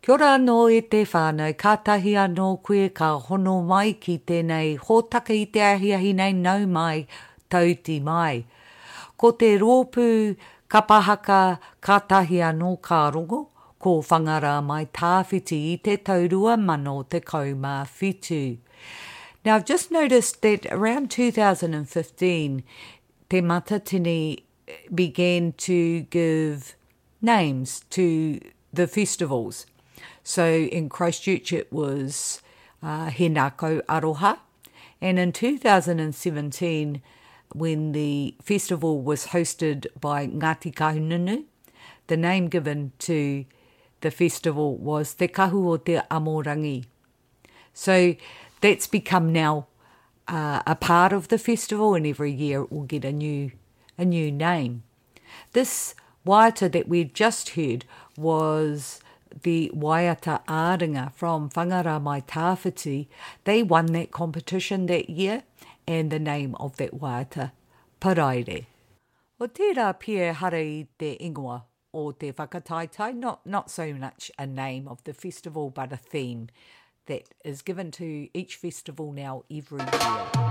Kia ora anō e te whānau, kātahi anō koe ka hono mai ki tēnei hōtaka I te ahiahi nei nau mai, tauti mai. Ko te rōpū kapahaka kātahi anō ka rongo, ko whangara mai tāwhiti I te taurua mano te kaumā whitu. Now, I've just noticed that around 2015, Te Matatini began to give names to the festivals. So in Christchurch it was He Nākau Aroha, and in 2017 when the festival was hosted by Ngāti Kahungunu, the name given to the festival was Te Kahu o Te Amorangi. So that's become now a part of the festival, and every year it will get a new name. This waiata that we've just heard was the Waiata Āringa from Whangara Mai Tāwhiti. They won that competition that year, and the name of that waiata, Paraire. O tērā pia hara I te ingoa o te whakataitai, not so much a name of the festival, but a theme that is given to each festival now every year.